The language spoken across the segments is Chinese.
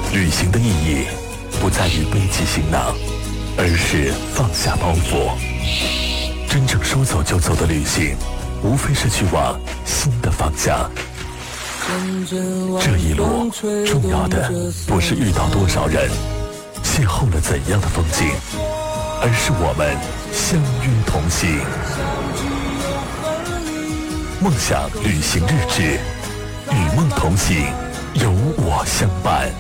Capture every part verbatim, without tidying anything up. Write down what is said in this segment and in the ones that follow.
旅行的意义不在于背起行囊，而是放下包袱。真正说走就走的旅行，无非是去往新的方向。这一路重要的不是遇到多少人，邂逅了怎样的风景，而是我们相约同行。梦想旅行日志，与梦同行，有我相伴。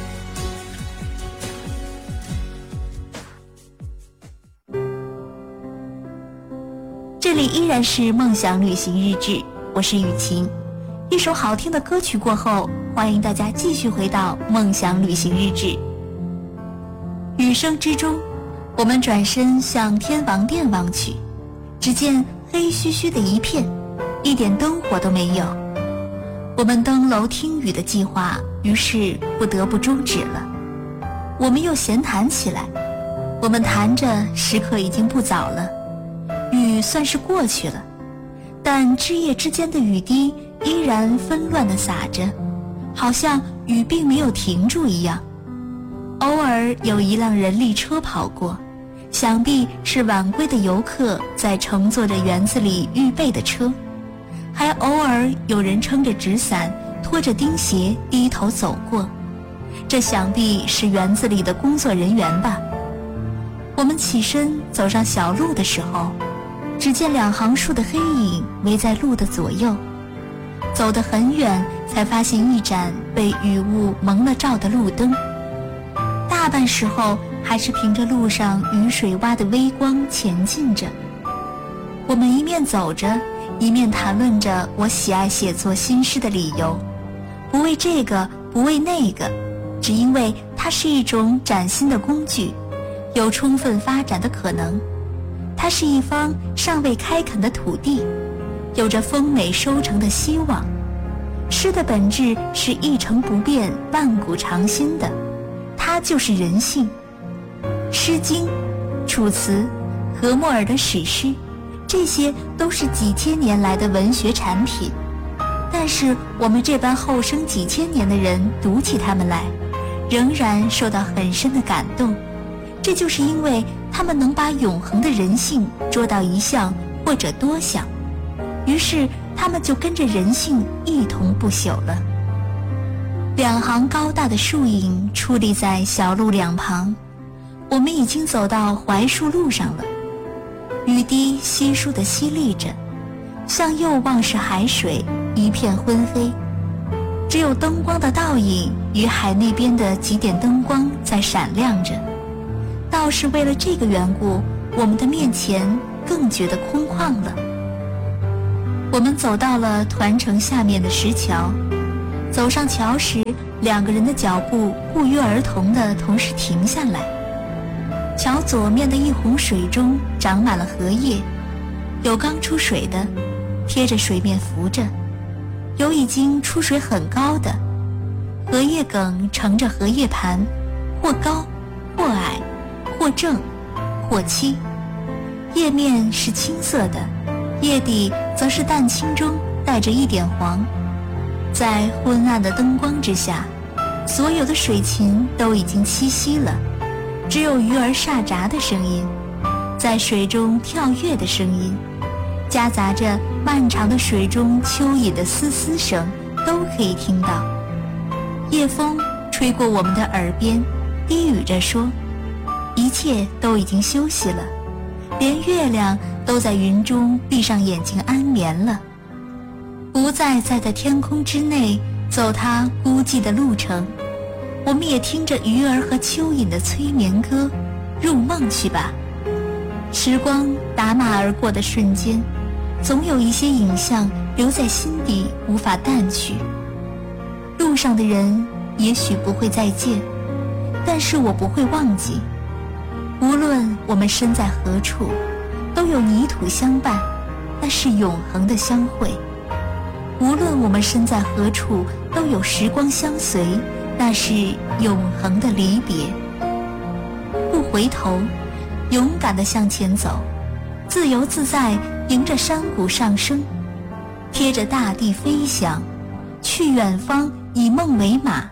这里依然是梦想旅行日志，我是雨晴。一首好听的歌曲过后，欢迎大家继续回到梦想旅行日志。余生之中，我们转身向天王殿望去，只见黑黢黢的一片，一点灯火都没有。我们登楼听雨的计划于是不得不终止了。我们又闲谈起来，我们谈着时刻已经不早了，雨算是过去了，但枝叶之间的雨滴依然纷乱地洒着，好像雨并没有停住一样。偶尔有一辆人力车跑过，想必是晚归的游客在乘坐着园子里预备的车，还偶尔有人撑着纸伞，拖着钉鞋低头走过，这想必是园子里的工作人员吧。我们起身走上小路的时候，只见两行树的黑影围在路的左右，走得很远才发现一盏被雨雾蒙了罩的路灯，大半时候还是凭着路上雨水洼的微光前进着。我们一面走着，一面谈论着我喜爱写作新诗的理由，不为这个，不为那个，只因为它是一种崭新的工具，有充分发展的可能。它是一方尚未开垦的土地，有着丰美收成的希望。诗的本质是一成不变、万古长新的，它就是人性。诗经、楚辞、荷谟尔的史诗，这些都是几千年来的文学产品，但是我们这般后生几千年的人读起它们来，仍然受到很深的感动。这就是因为他们能把永恒的人性捉到一项或者多项，于是他们就跟着人性一同不朽了。两行高大的树影矗立在小路两旁，我们已经走到槐树路上了。雨滴稀疏地淅沥着，向右望是海水，一片昏黑，只有灯光的倒影与海那边的几点灯光在闪亮着。倒是为了这个缘故，我们的面前更觉得空旷了。我们走到了团城下面的石桥，走上桥时，两个人的脚步不约而同地同时停下来。桥左面的一泓水中长满了荷叶，有刚出水的，贴着水面浮着，有已经出水很高的，荷叶梗盛着荷叶盘，或高或矮，或正或稀，叶面是青色的，叶底则是淡青中带着一点黄。在昏暗的灯光之下，所有的水禽都已经栖息了，只有鱼儿沙喳的声音，在水中跳跃的声音，夹杂着漫长的水中蚯蚓的嘶嘶声，都可以听到。夜风吹过我们的耳边，低语着说，一切都已经休息了，连月亮都在云中闭上眼睛安眠了，不再在在天空之内走它孤寂的路程。我们也听着鱼儿和蚯蚓的催眠歌，入梦去吧。时光打马而过的瞬间，总有一些影像留在心底，无法淡去。路上的人也许不会再见，但是我不会忘记。无论我们身在何处，都有泥土相伴，那是永恒的相会。无论我们身在何处，都有时光相随，那是永恒的离别。不回头，勇敢地向前走，自由自在，迎着山谷上升，贴着大地飞翔，去远方，以梦为马，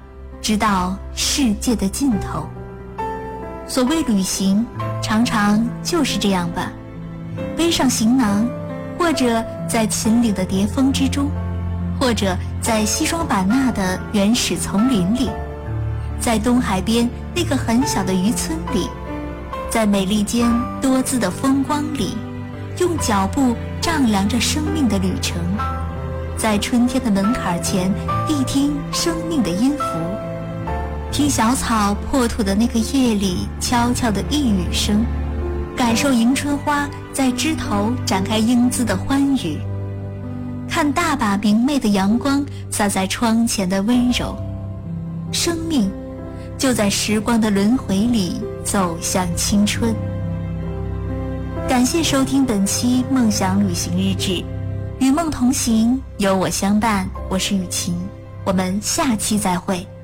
直到世界的尽头。所谓旅行，常常就是这样吧，背上行囊，或者在秦岭的叠峰之中，或者在西双版纳的原始丛林里，在东海边那个很小的渔村里，在美利坚多姿的风光里，用脚步丈量着生命的旅程，在春天的门槛前谛听生命的音符，听小草破土的那个夜里悄悄的呓语声，感受迎春花在枝头展开英姿的欢愉，看大把明媚的阳光洒在窗前的温柔。生命就在时光的轮回里走向青春。感谢收听本期梦想旅行日志，与梦同行，有我相伴，我是雨晴，我们下期再会。